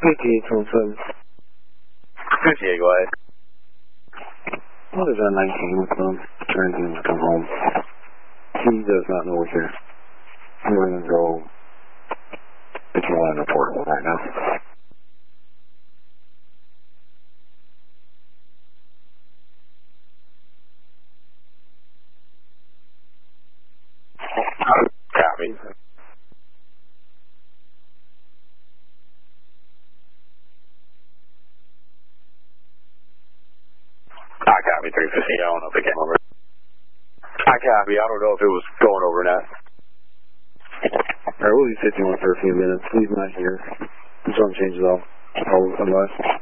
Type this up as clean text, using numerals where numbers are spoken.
5827. 58, go ahead. What is that 19 with trying to come home? He does not know what you're. We're going to go to Carolina Report right now. Copy. I copy 350. I don't know if it came over. I copy. I don't know if it was going over or not. Alright, we'll be 51 for a few minutes. He's not here. Just want to change it all unless.